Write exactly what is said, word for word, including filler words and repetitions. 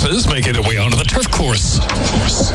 surfers making their way onto the turf course.